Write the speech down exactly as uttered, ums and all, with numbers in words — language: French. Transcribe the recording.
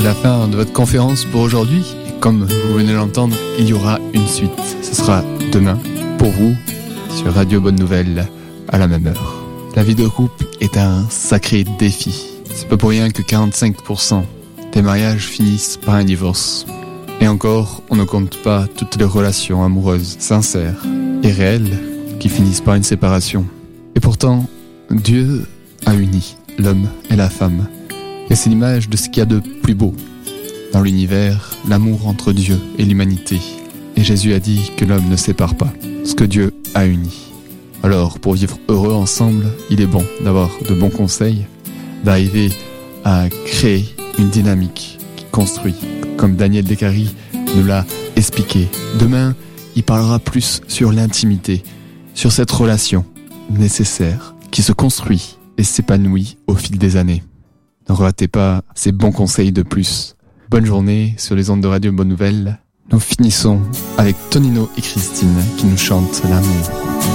c'est la fin de votre conférence pour aujourd'hui. Et comme vous venez de l'entendre, il y aura une suite. Ce sera demain, pour vous, sur Radio Bonne Nouvelle, à la même heure. La vie de couple est un sacré défi. C'est pas pour rien que quarante-cinq pour cent des mariages finissent par un divorce. Et encore, on ne compte pas toutes les relations amoureuses, sincères et réelles, qui finissent par une séparation. Et pourtant, Dieu a uni l'homme et la femme. Et c'est l'image de ce qu'il y a de plus beau dans l'univers, l'amour entre Dieu et l'humanité. Et Jésus a dit que l'homme ne sépare pas ce que Dieu a uni. Alors, pour vivre heureux ensemble, il est bon d'avoir de bons conseils, d'arriver à créer une dynamique qui construit, comme Daniel Descaries nous l'a expliqué. Demain, il parlera plus sur l'intimité, sur cette relation nécessaire qui se construit et s'épanouit au fil des années. Ne ratez pas ces bons conseils de plus. Bonne journée sur les ondes de Radio Bonne Nouvelle. Nous finissons avec Tonino et Christine qui nous chantent l'amour.